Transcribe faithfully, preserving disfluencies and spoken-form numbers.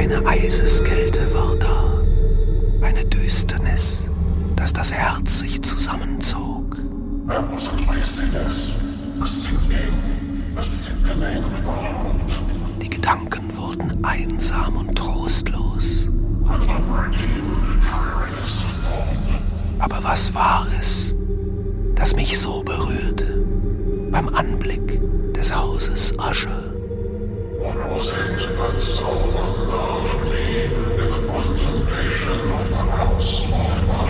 Eine Eiseskälte war da, eine Düsternis, dass das Herz sich zusammenzog. There was a laziness, a sinking, a sickening thought. Die Gedanken wurden einsam und trostlos. An unredeemed, tireless thought. Aber was war es, das mich so berührte beim Anblick des Hauses Usher? What was it that so unloved me with contemplation of the house of